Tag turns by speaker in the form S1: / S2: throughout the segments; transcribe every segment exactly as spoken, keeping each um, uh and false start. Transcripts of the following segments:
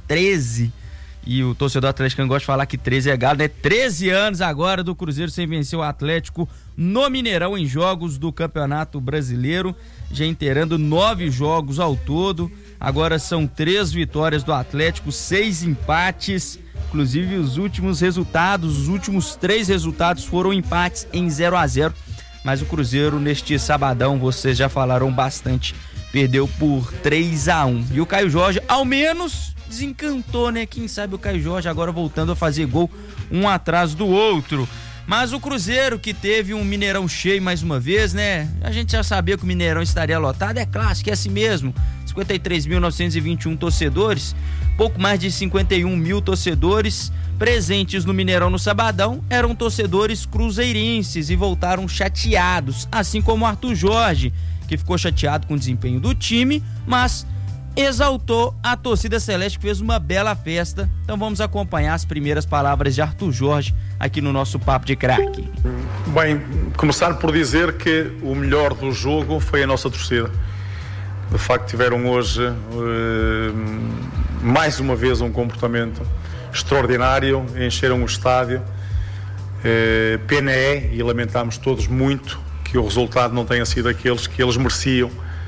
S1: treze. E o torcedor atleticano gosta de falar que treze é galo, né? treze anos agora do Cruzeiro sem vencer o Atlético no Mineirão em jogos do Campeonato Brasileiro, já inteirando nove jogos ao todo. Agora são três vitórias do Atlético, seis empates. Inclusive os últimos resultados, os últimos três resultados foram empates em zero a zero. Mas o Cruzeiro neste sabadão, vocês já falaram bastante, perdeu por três a um. E o Caio Jorge, ao menos, desencantou, né? Quem sabe o Caio Jorge agora voltando a fazer gol um atrás do outro. Mas o Cruzeiro, que teve um Mineirão cheio mais uma vez, né? A gente já sabia que o Mineirão estaria lotado, é clássico, é assim mesmo. cinquenta e três mil novecentos e vinte e um torcedores, pouco mais de cinquenta e um mil torcedores presentes no Mineirão no sabadão eram torcedores cruzeirenses e voltaram chateados, assim como o Arthur Jorge, que ficou chateado com o desempenho do time, mas exaltou a torcida celeste, que fez uma bela festa. Então vamos acompanhar as primeiras palavras de Arthur Jorge aqui no nosso Papo de Craque.
S2: Bem, começar por dizer que o melhor do jogo foi a nossa torcida. De facto tiveram hoje uh, mais uma vez um comportamento extraordinário, encheram o estádio. Uh, pena é, e lamentamos todos muito, que o resultado não tenha sido aqueles que eles mereciam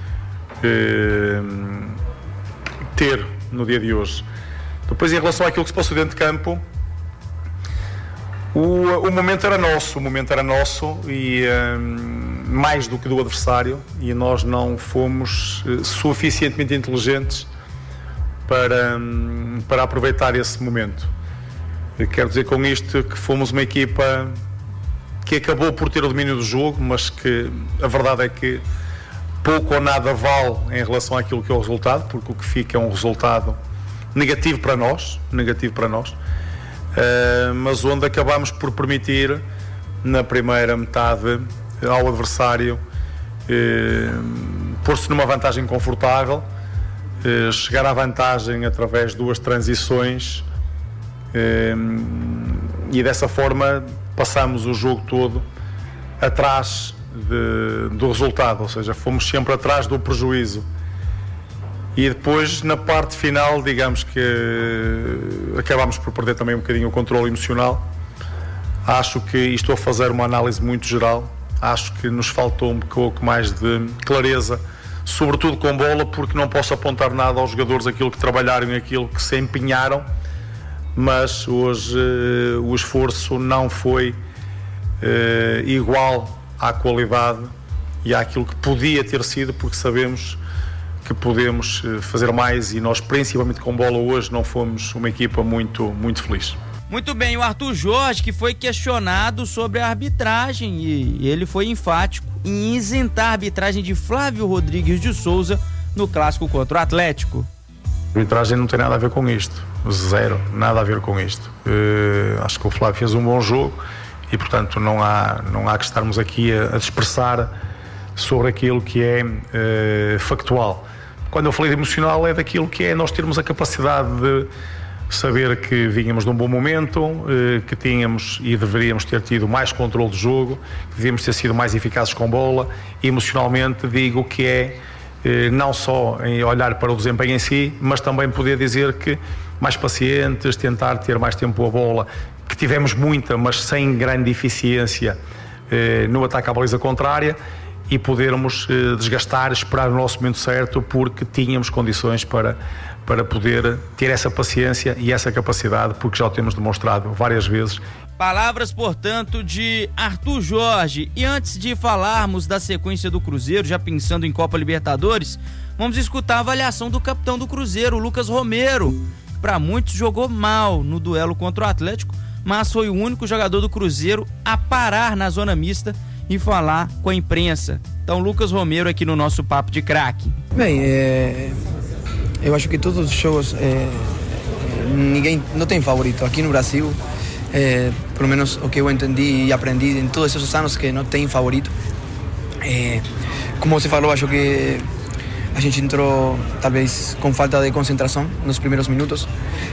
S2: uh, ter no dia de hoje. Depois, em relação àquilo que se passou dentro de campo, o, o momento era nosso, o momento era nosso e um, mais do que do adversário, e nós não fomos uh, suficientemente inteligentes para, um, para aproveitar esse momento. Eu quero dizer com isto que fomos uma equipa que acabou por ter o domínio do jogo, mas que a verdade é que pouco ou nada vale em relação àquilo que é o resultado, porque o que fica é um resultado negativo para nós, negativo para nós, uh, mas onde acabamos por permitir, na primeira metade, ao adversário uh, pôr-se numa vantagem confortável, uh, chegar à vantagem através de duas transições uh, e dessa forma passamos o jogo todo atrás De, do resultado, ou seja, fomos sempre atrás do prejuízo. E depois, na parte final, digamos que acabámos por perder também um bocadinho o controle emocional. Acho que, e estou a fazer uma análise muito geral, acho que nos faltou um pouco mais de clareza, sobretudo com bola, porque não posso apontar nada aos jogadores, aquilo que trabalharam e aquilo que se empenharam, mas hoje uh, o esforço não foi uh, igual à qualidade e àquilo que podia ter sido, porque sabemos que podemos fazer mais e nós, principalmente com bola hoje, não fomos uma equipa muito, muito feliz.
S1: Muito bem, o Arthur Jorge, que foi questionado sobre a arbitragem e ele foi enfático em isentar a arbitragem de Flávio Rodrigues de Souza no clássico contra o Atlético.
S2: A arbitragem não tem nada a ver com isto, zero, nada a ver com isto. Uh, acho que o Flávio fez um bom jogo e, portanto, não há, não há que estarmos aqui a, a dispersar sobre aquilo que é uh, factual. Quando eu falei de emocional, é daquilo que é nós termos a capacidade de saber que vínhamos de um bom momento, uh, que tínhamos e deveríamos ter tido mais controle do jogo, que devíamos ter sido mais eficazes com bola. E emocionalmente digo que é uh, não só em olhar para o desempenho em si, mas também poder dizer que mais pacientes, tentar ter mais tempo a bola, que tivemos muita, mas sem grande eficiência eh, no ataque à baliza contrária, e podermos eh, desgastar, esperar o nosso momento certo, porque tínhamos condições para, para poder ter essa paciência e essa capacidade, porque já o temos demonstrado várias vezes.
S1: Palavras, portanto, de Arthur Jorge. E antes de falarmos da sequência do Cruzeiro, já pensando em Copa Libertadores, vamos escutar a avaliação do capitão do Cruzeiro, Lucas Romero, que para muitos jogou mal no duelo contra o Atlético, mas foi o único jogador do Cruzeiro a parar na zona mista e falar com a imprensa. Então, Lucas Romero aqui no nosso Papo de Craque.
S3: Bem, é, eu acho que todos os jogos, é, ninguém não tem favorito. Aqui no Brasil, é, pelo menos o que eu entendi e aprendi em todos esses anos, que não tem favorito. É, como você falou, acho que a gente entrou talvez com falta de concentração nos primeiros minutos,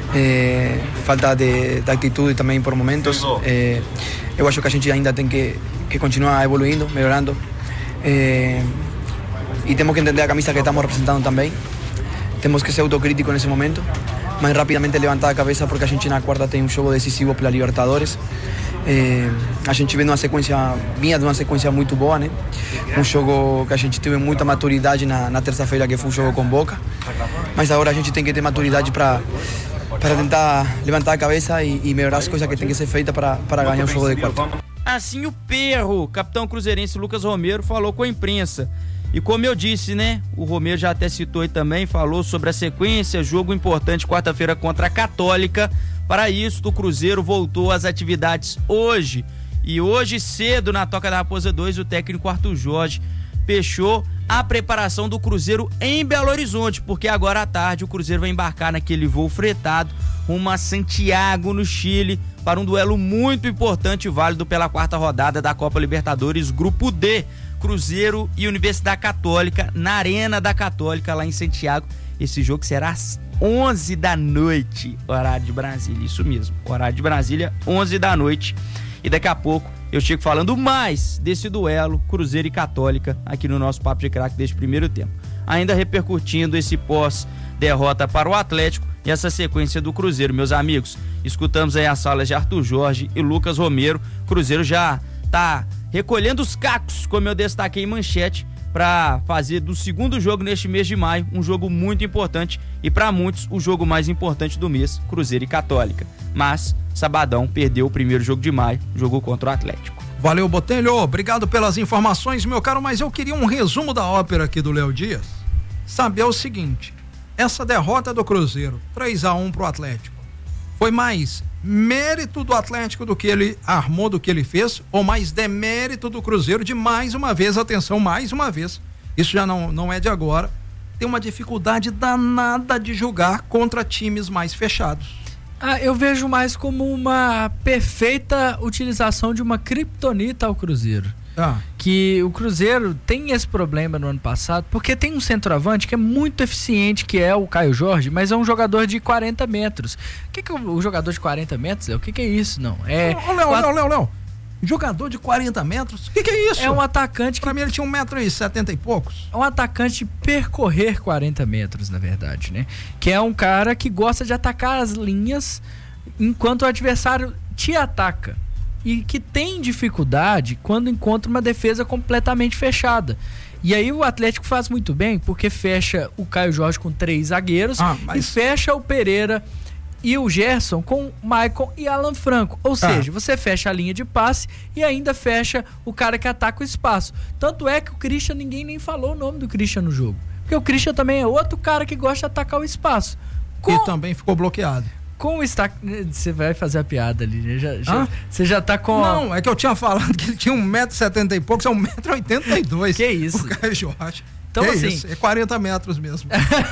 S3: é, falta de, de atitude também por momentos. É, eu acho que a gente ainda tem que, que continuar evoluindo, melhorando, é, e temos que entender a camisa que estamos representando também. Temos que ser autocríticos nesse momento, mas rapidamente levantar a cabeça porque a gente na quarta tem um jogo decisivo pela Libertadores. É, a gente vem de uma sequência, vinha de uma sequência muito boa, né? Um jogo que a gente teve muita maturidade na, na terça-feira, que foi um jogo com Boca, mas agora a gente tem que ter maturidade para para tentar levantar a cabeça e, e melhorar as coisas que tem que ser feitas para para ganhar o jogo de quarta.
S1: Assim o Perro, capitão cruzeirense Lucas Romero, falou com a imprensa. E como eu disse, né, o Romero já até citou aí também, falou sobre a sequência, jogo importante quarta-feira contra a Católica. Para isso, o Cruzeiro voltou às atividades hoje. E hoje cedo, na Toca da Raposa dois, o técnico Arthur Jorge fechou a preparação do Cruzeiro em Belo Horizonte, porque agora à tarde o Cruzeiro vai embarcar naquele voo fretado rumo a Santiago, no Chile, para um duelo muito importante e válido pela quarta rodada da Copa Libertadores, Grupo D, Cruzeiro e Universidade Católica, na Arena da Católica, lá em Santiago. Esse jogo será às onze da noite, horário de Brasília, isso mesmo, horário de Brasília, onze da noite. E daqui a pouco eu chego falando mais desse duelo Cruzeiro e Católica aqui no nosso Papo de Craque deste primeiro tempo. Ainda repercutindo esse pós-derrota para o Atlético e essa sequência do Cruzeiro, meus amigos. Escutamos aí as falas de Arthur Jorge e Lucas Romero. Cruzeiro já tá recolhendo os cacos, como eu destaquei em manchete, para fazer do segundo jogo neste mês de maio um jogo muito importante e para muitos o jogo mais importante do mês, Cruzeiro e Católica. Mas sabadão perdeu o primeiro jogo de maio, jogou contra o Atlético.
S4: Valeu, Botelho, obrigado pelas informações, meu caro, mas eu queria um resumo da ópera aqui do Léo Dias, saber o seguinte: essa derrota do Cruzeiro, três a um pro Atlético, foi mais mérito do Atlético do que ele armou, do que ele fez, ou mais demérito do Cruzeiro de mais uma vez, atenção, mais uma vez, isso já não, não é de agora, tem uma dificuldade danada de jogar contra times mais fechados?
S5: Ah, eu vejo mais como uma perfeita utilização de uma criptonita ao Cruzeiro. Ah. Que o Cruzeiro tem esse problema no ano passado, porque tem um centroavante que é muito eficiente, que é o Caio Jorge, mas é um jogador de quarenta metros. O que que é o jogador de quarenta metros? O que que é isso? Não, é...
S4: Ô, Léo, Léo, Léo, Léo, jogador de quarenta metros? O que que é isso?
S5: É um atacante que...
S4: Pra mim ele tinha um metro e setenta e poucos.
S5: É um atacante de percorrer quarenta metros, na verdade, né? Que é um cara que gosta de atacar as linhas enquanto o adversário te ataca. E que tem dificuldade quando encontra uma defesa completamente fechada. E aí o Atlético faz muito bem, porque fecha o Caio Jorge com três zagueiros ah, mas... e fecha o Pereira e o Gerson com Maicon e Alan Franco. Ou seja, ah. você fecha a linha de passe e ainda fecha o cara que ataca o espaço. Tanto é que o Christian, ninguém nem falou o nome do Christian no jogo. Porque o Christian também é outro cara que gosta de atacar o espaço.
S4: Com... E também ficou bloqueado.
S5: Com o está... Você vai fazer a piada ali, né? Já, já, você já tá com...
S4: Não, é que eu tinha falado que ele tinha um metro e setenta e poucos, é um metro e oitenta e dois.
S5: Que isso?
S4: O Caio Jorge.
S5: Então,
S4: que
S5: assim...
S4: isso? É quarenta metros mesmo.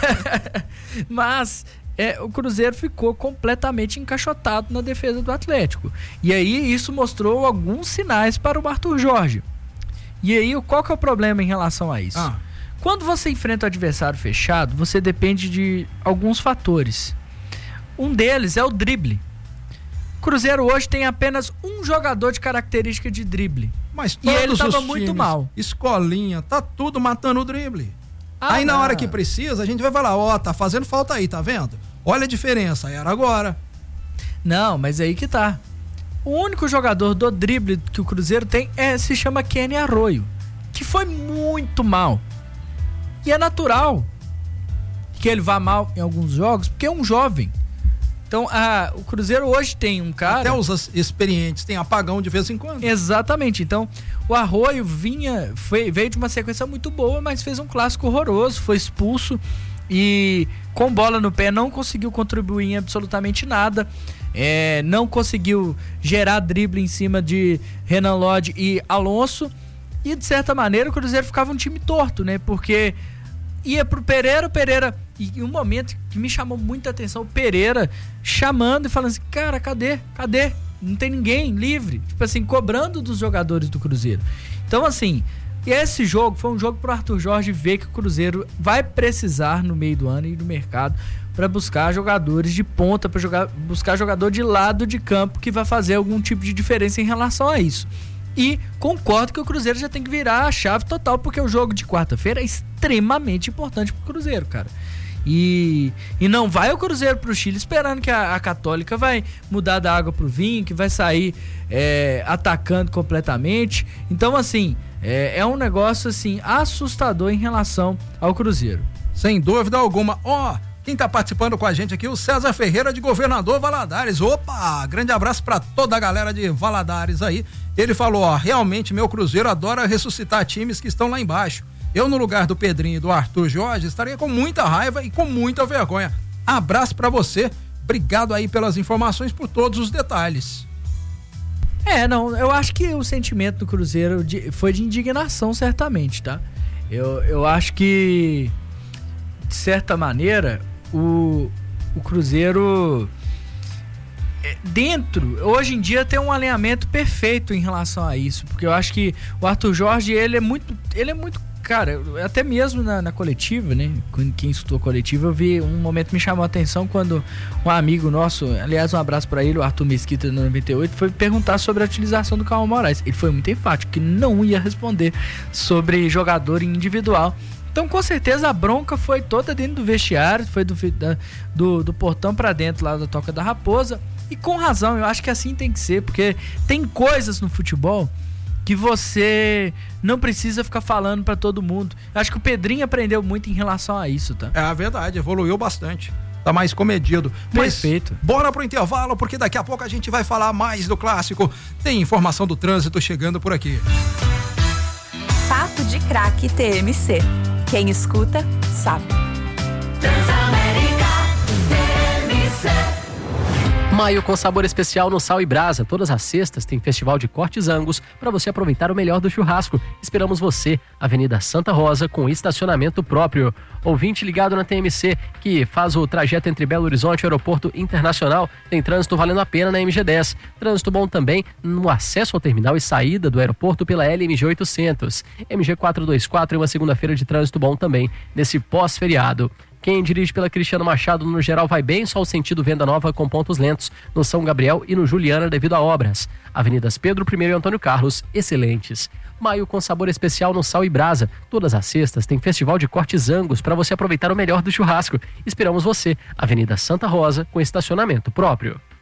S5: Mas é, o Cruzeiro ficou completamente encaixotado na defesa do Atlético. E aí isso mostrou alguns sinais para o Arthur Jorge. E aí, qual que é o problema em relação a isso? Ah. Quando você enfrenta o adversário fechado, você depende de alguns fatores. Um deles é o drible. O Cruzeiro hoje tem apenas um jogador de característica de drible.
S4: Mas
S5: e ele estava muito mal.
S4: Escolinha, tá tudo matando o drible.
S5: Ah,
S4: aí
S5: não.
S4: na hora que precisa, a gente vai falar, ó, oh, tá fazendo falta aí, tá vendo? Olha a diferença, era agora.
S5: Não, mas aí que tá. O único jogador do drible que o Cruzeiro tem é, se chama Kenny Arroio, que foi muito mal. E é natural que ele vá mal em alguns jogos, porque é um jovem. Então, a, o Cruzeiro hoje tem um cara...
S4: Até os experientes tem apagão de vez em quando.
S5: Exatamente. Então, o Arroio vinha, foi, veio de uma sequência muito boa, mas fez um clássico horroroso, foi expulso e com bola no pé não conseguiu contribuir em absolutamente nada. É, não conseguiu gerar drible em cima de Renan Lodge e Alonso. E, de certa maneira, o Cruzeiro ficava um time torto, né? Porque ia pro Pereira, o Pereira... E um momento que me chamou muita atenção, o Pereira chamando e falando assim, cara, cadê? Cadê? Não tem ninguém livre. Tipo assim, cobrando dos jogadores do Cruzeiro. Então, assim, esse jogo foi um jogo pro Arthur Jorge ver que o Cruzeiro vai precisar no meio do ano e no mercado para buscar jogadores de ponta, para jogar, buscar jogador de lado de campo que vai fazer algum tipo de diferença em relação a isso. E concordo que o Cruzeiro já tem que virar a chave total, porque o jogo de quarta-feira é extremamente importante pro Cruzeiro, cara. E, e não vai o Cruzeiro pro Chile esperando que a, a Católica vai mudar da água pro vinho, que vai sair é, atacando completamente. Então, assim, é, é um negócio assim assustador em relação ao Cruzeiro.
S4: Sem dúvida alguma. Ó, oh, quem tá participando com a gente aqui, o César Ferreira, de Governador Valadares. Opa, grande abraço para toda a galera de Valadares aí. Ele falou, ó, realmente meu Cruzeiro adora ressuscitar times que estão lá embaixo. Eu, no lugar do Pedrinho e do Arthur Jorge, estaria com muita raiva e com muita vergonha. Abraço para você. Obrigado aí pelas informações, por todos os detalhes.
S5: É, não, eu acho que o sentimento do Cruzeiro de, foi de indignação, certamente, tá? Eu, eu acho que, de certa maneira, o, o Cruzeiro... dentro, hoje em dia tem um alinhamento perfeito em relação a isso, porque eu acho que o Arthur Jorge, ele é muito, ele é muito, cara, até mesmo na, na coletiva, né, quem estudou coletiva, eu vi um momento que me chamou a atenção quando um amigo nosso, aliás, um abraço pra ele, o Arthur Mesquita, no noventa e oito, foi perguntar sobre a utilização do Calma Moraes. Ele foi muito enfático, que não ia responder sobre jogador individual. Então, com certeza, a bronca foi toda dentro do vestiário, foi do, da, do, do portão pra dentro lá da Toca da Raposa. E com razão, eu acho que assim tem que ser, porque tem coisas no futebol que você não precisa ficar falando pra todo mundo. Eu acho que o Pedrinho aprendeu muito em relação a isso, tá?
S4: É a verdade, evoluiu bastante. Tá mais comedido.
S5: Perfeito.
S4: Mas bora pro intervalo, porque daqui a pouco a gente vai falar mais do clássico. Tem informação do trânsito chegando por aqui.
S6: Papo de Craque T M C. Quem escuta, sabe.
S7: Transamérica T M C. Maio com sabor especial no Sal e Brasa. Todas as sextas tem festival de cortes Angus para você aproveitar o melhor do churrasco. Esperamos você, Avenida Santa Rosa, com estacionamento próprio. Ouvinte ligado na T M C, que faz o trajeto entre Belo Horizonte e Aeroporto Internacional, tem trânsito valendo a pena na M G dez. Trânsito bom também no acesso ao terminal e saída do aeroporto pela L M G oitocentos. M G quatrocentos e vinte e quatro é uma segunda-feira de trânsito bom também, nesse pós-feriado. Quem dirige pela Cristiano Machado no geral vai bem, só o sentido Venda Nova com pontos lentos no São Gabriel e no Juliana devido a obras. Avenidas Pedro I e Antônio Carlos, excelentes. Maio com sabor especial no Sal e Brasa. Todas as sextas tem festival de cortes Angus para você aproveitar o melhor do churrasco. Esperamos você, Avenida Santa Rosa, com estacionamento próprio.